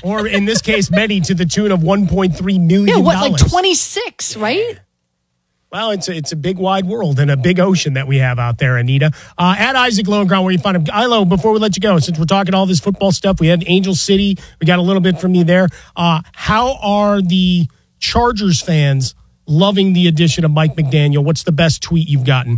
Or in this case, many to the tune of $1.3 million. Yeah, like 26, right? Well, it's a big wide world and a big ocean that we have out there, Anita. At Isaac Lowenground, where you find him. Ilo, before we let you go, since we're talking all this football stuff, we had Angel City. We got a little bit from you there. How are the Chargers fans loving the addition of Mike McDaniel? What's the best tweet you've gotten?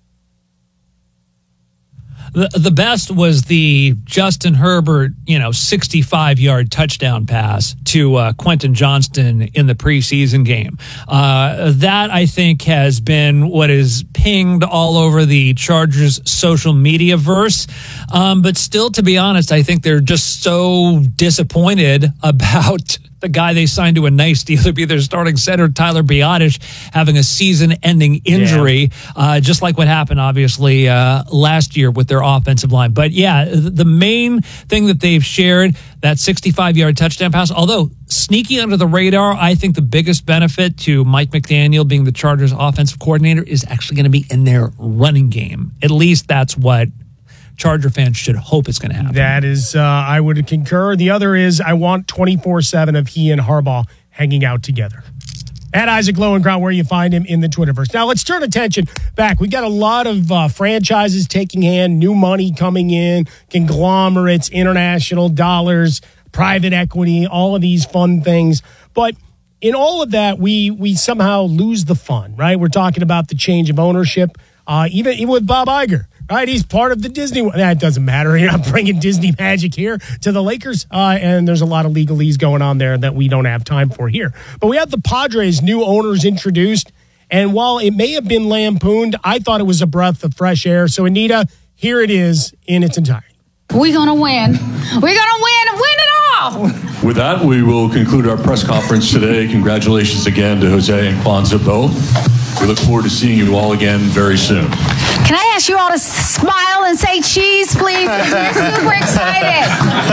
The best was the Justin Herbert, 65-yard touchdown pass to Quentin Johnston in the preseason game. That, I think, has been what is pinged all over the Chargers social media verse. But still, to be honest, I think they're just so disappointed about the guy they signed to a nice deal to be their starting center, Tyler Biadasz, having a season-ending injury, just like what happened, obviously, last year with their offensive line. But, yeah, the main thing that they've shared, that 65-yard touchdown pass, although sneaky under the radar, I think the biggest benefit to Mike McDaniel being the Chargers offensive coordinator is actually going to be in their running game. At least that's what Charger fans should hope it's going to happen. That is, I would concur. The other is, I want 24/7 of he and Harbaugh hanging out together. At Isaac Lowenground, where you find him in the Twitterverse. Now, let's turn attention back. We got a lot of franchises taking hand, new money coming in, conglomerates, international dollars, private equity, all of these fun things. But in all of that, we somehow lose the fun, right? We're talking about the change of ownership, even with Bob Iger. Right, he's part of the Disney. That doesn't matter. You're not bringing Disney magic here to the Lakers. And there's a lot of legalese going on there that we don't have time for here. But we have the Padres' new owners introduced. And while it may have been lampooned, I thought it was a breath of fresh air. So, Anita, here it is in its entirety. We're going to win. We're going to win and win it all. With that, we will conclude our press conference today. Congratulations again to Jose and Kwanzaa both. We look forward to seeing you all again very soon. Can I ask you all to smile and say cheese, please? We're super excited.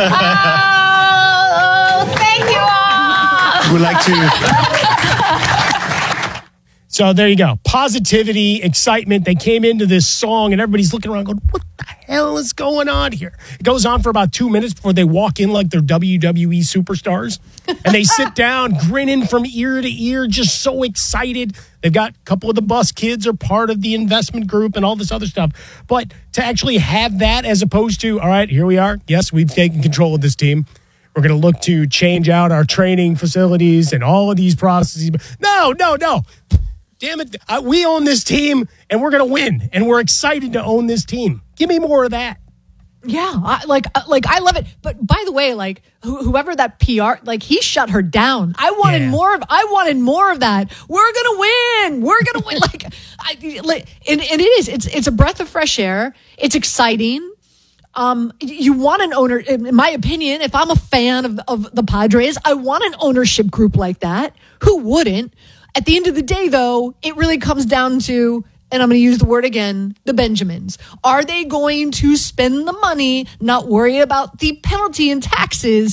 Oh, thank you all. We'd like to. So there you go. Positivity, excitement. They came into this song and everybody's looking around going, what the hell is going on here? It goes on for about 2 minutes before they walk in like they're WWE superstars. And they sit down grinning from ear to ear, just so excited. They've got a couple of the bus kids are part of the investment group and all this other stuff. But to actually have that as opposed to, all right, here we are. Yes, we've taken control of this team. We're going to look to change out our training facilities and all of ththese processes. No. Damn it. We own this team and we're going to win. And we're excited to own this team. Give me more of that. Yeah, I love it. But by the way, like whoever that PR, like he shut her down. I wanted more of that. We're gonna win. We're gonna win. And it is. It's a breath of fresh air. It's exciting. You want an owner. In my opinion, if I'm a fan of the Padres, I want an ownership group like that. Who wouldn't? At the end of the day, though, it really comes down to, and I'm going to use the word again, the Benjamins. Are they going to spend the money, not worry about the penalty and taxes,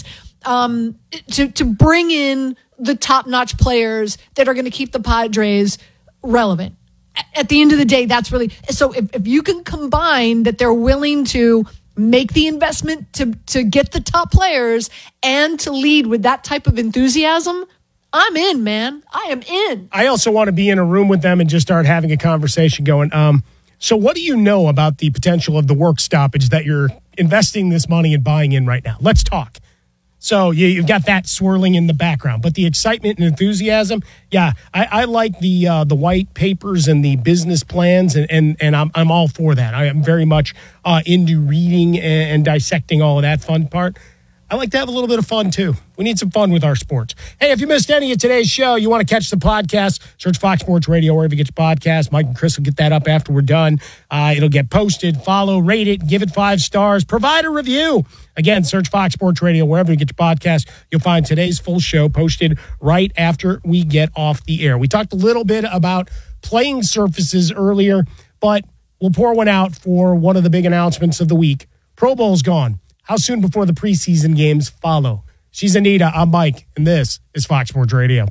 to bring in the top-notch players that are going to keep the Padres relevant? At the end of the day, that's really... So if you can combine that they're willing to make the investment to get the top players and to lead with that type of enthusiasm... I'm in, man. I am in. I also want to be in a room with them and just start having a conversation going, so what do you know about the potential of the work stoppage that you're investing this money and buying in right now? Let's talk. So you've got that swirling in the background. But the excitement and enthusiasm, yeah, I like the white papers and the business plans, and I'm all for that. I am very much into reading and dissecting all of that fun part. I like to have a little bit of fun, too. We need some fun with our sports. Hey, if you missed any of today's show, you want to catch the podcast, search Fox Sports Radio wherever you get your podcast. Mike and Chris will get that up after we're done. It'll get posted. Follow, rate it, give it 5 stars. Provide a review. Again, search Fox Sports Radio wherever you get your podcast. You'll find today's full show posted right after we get off the air. We talked a little bit about playing surfaces earlier, but we'll pour one out for one of the big announcements of the week. Pro Bowl's gone. How soon before the preseason games follow? She's Anita, I'm Mike, and this is Fox Sports Radio.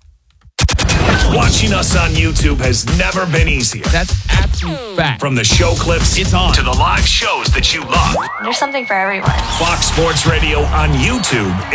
Watching us on YouTube has never been easier. That's absolute fact. From the show clips it's on to the live shows that you love. There's something for everyone. Fox Sports Radio on YouTube